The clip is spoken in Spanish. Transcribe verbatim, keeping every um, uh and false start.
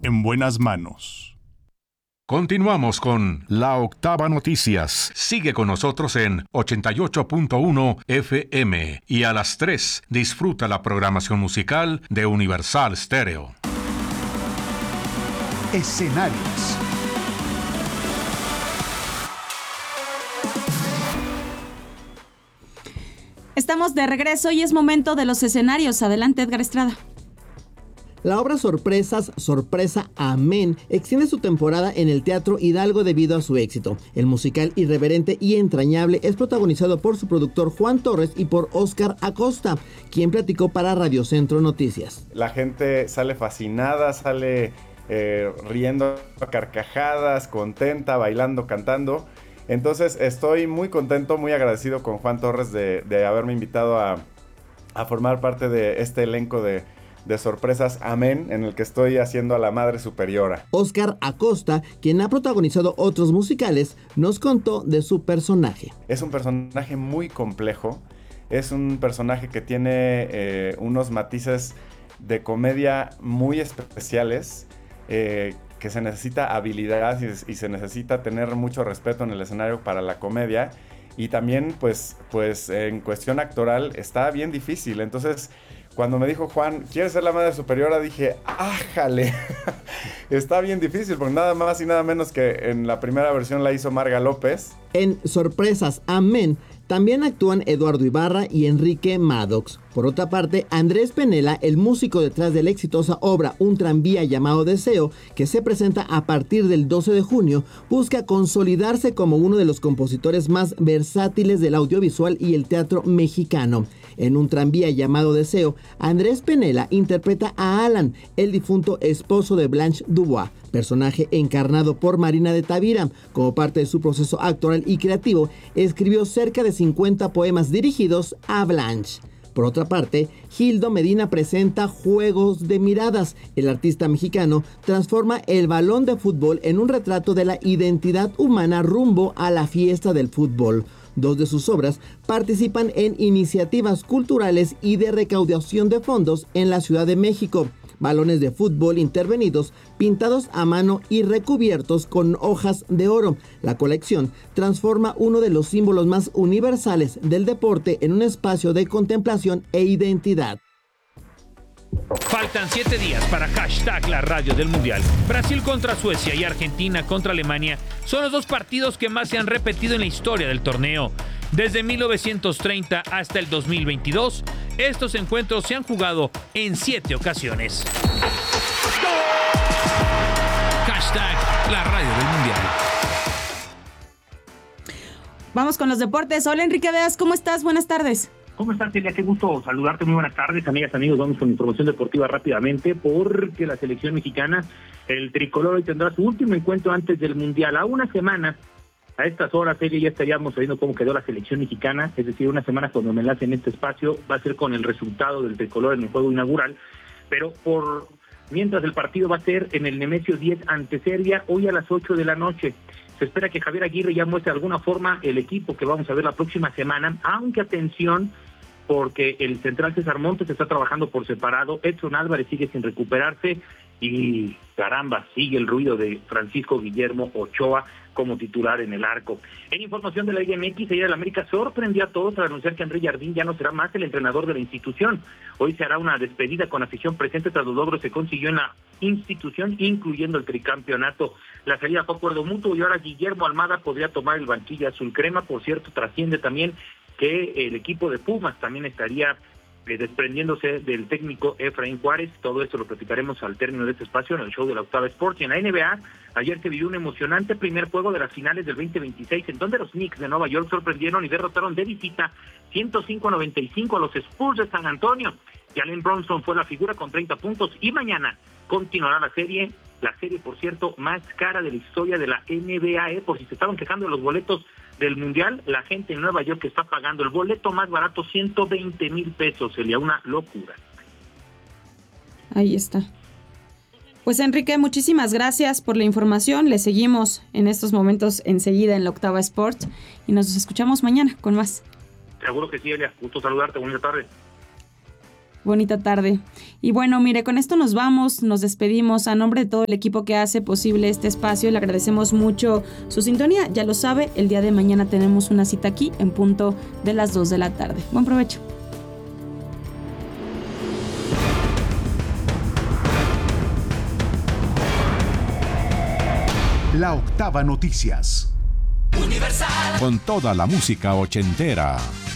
en buenas manos. Continuamos con La Octava Noticias. Sigue con nosotros en ochenta y ocho punto uno F M y a las tres disfruta la programación musical de Universal Stereo. Escenarios. Estamos de regreso y es momento de los escenarios. Adelante, Edgar Estrada. La obra Sorpresas, Sorpresa, Amén extiende su temporada en el Teatro Hidalgo debido a su éxito. El musical irreverente y entrañable es protagonizado por su productor Juan Torres y por Óscar Acosta, quien platicó para Radio Centro Noticias. La gente sale fascinada, sale eh, riendo a carcajadas, contenta, bailando, cantando. Entonces estoy muy contento, muy agradecido con Juan Torres de, de haberme invitado a, a formar parte de este elenco de, de Sorpresas Amén, en el que estoy haciendo a la Madre Superiora. Óscar Acosta, quien ha protagonizado otros musicales, nos contó de su personaje. Es un personaje muy complejo, es un personaje que tiene eh, unos matices de comedia muy especiales, eh, que se necesita habilidad y, y se necesita tener mucho respeto en el escenario para la comedia, y también pues, pues en cuestión actoral está bien difícil. Entonces cuando me dijo Juan, ¿quieres ser la Madre Superiora? Dije, ¡ájale! Está bien difícil, porque nada más y nada menos que en la primera versión la hizo Marga López. En Sorpresas Amén también actúan Eduardo Ibarra y Enrique Maddox. Por otra parte, Andrés Penela, el músico detrás de la exitosa obra Un tranvía llamado Deseo, que se presenta a partir del doce de junio, busca consolidarse como uno de los compositores más versátiles del audiovisual y el teatro mexicano. En Un tranvía llamado Deseo, Andrés Penela interpreta a Alan, el difunto esposo de Blanche Dubois, personaje encarnado por Marina de Tavira. Como parte de su proceso actoral y creativo, escribió cerca de cincuenta poemas dirigidos a Blanche. Por otra parte, Gildo Medina presenta Juegos de Miradas. El artista mexicano transforma el balón de fútbol en un retrato de la identidad humana rumbo a la fiesta del fútbol. Dos de sus obras participan en iniciativas culturales y de recaudación de fondos en la Ciudad de México. Balones de fútbol intervenidos, pintados a mano y recubiertos con hojas de oro. La colección transforma uno de los símbolos más universales del deporte en un espacio de contemplación e identidad. Faltan siete días para hashtag la radio del Mundial. Brasil contra Suecia y Argentina contra Alemania son los dos partidos que más se han repetido en la historia del torneo. Desde mil novecientos treinta hasta el dos mil veintidós, estos encuentros se han jugado en siete ocasiones. Hashtag la radio del Mundial. Vamos con los deportes. Hola, Enrique Veas, ¿cómo estás? Buenas tardes. ¿Cómo estás, Celia? Qué gusto saludarte. Muy buenas tardes, amigas, amigos. Vamos con información deportiva rápidamente, porque la selección mexicana, el tricolor, hoy tendrá su último encuentro antes del Mundial. A una semana, a estas horas, Celia, ya estaríamos sabiendo cómo quedó la selección mexicana. Es decir, una semana cuando me enlace en este espacio va a ser con el resultado del tricolor en el juego inaugural. Pero por mientras el partido va a ser en el Nemesio diez ante Serbia, hoy a las ocho de la noche. Se espera que Javier Aguirre ya muestre de alguna forma el equipo que vamos a ver la próxima semana, aunque atención, porque el central César Montes está trabajando por separado, Edson Álvarez sigue sin recuperarse y caramba, sigue el ruido de Francisco Guillermo Ochoa como titular en el arco. En información de la Liga M X, ayer el América sorprendió a todos al anunciar que André Jardín ya no será más el entrenador de la institución. Hoy se hará una despedida con afición presente tras los logros que consiguió en la institución, incluyendo el tricampeonato. La salida fue acuerdo mutuo y ahora Guillermo Almada podría tomar el banquillo azul crema. Por cierto, trasciende también que el equipo de Pumas también estaría eh, desprendiéndose del técnico Efraín Juárez. Todo esto lo platicaremos al término de este espacio en el show de la Octava Sports. Y en la N B A, ayer se vivió un emocionante primer juego de las finales del veinte veintiséis, en donde los Knicks de Nueva York sorprendieron y derrotaron de visita ciento cinco a noventa y cinco a los Spurs de San Antonio. Jalen Brunson fue la figura con treinta puntos y mañana continuará la serie, la serie, por cierto, más cara de la historia de la N B A, ¿eh? Por si se estaban quejando de los boletos del Mundial, la gente en Nueva York está pagando el boleto más barato, ciento veinte mil pesos, sería una locura. Ahí está. Pues Enrique, muchísimas gracias por la información. Le seguimos en estos momentos enseguida en la Octava Sports y nos escuchamos mañana con más. Seguro que sí, Elia. Gusto saludarte. Buenas tardes. bonita tarde. Y bueno, mire, con esto nos vamos, nos despedimos. A nombre de todo el equipo que hace posible este espacio, le agradecemos mucho su sintonía. Ya lo sabe, el día de mañana tenemos una cita aquí en punto de las dos de la tarde. Buen provecho. La Octava Noticias. Universal. Con toda la música ochentera.